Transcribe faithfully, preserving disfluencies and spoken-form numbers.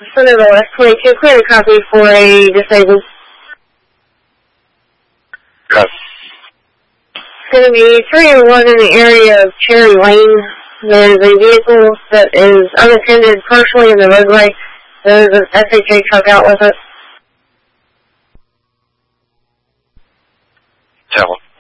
Centerville, S twenty-two, clear to copy for a disabled. Yes. It's going to be three oh one in the area of Cherry Lane. There's a vehicle that is unattended partially in the roadway. There's an S H A truck out with it. Tell them.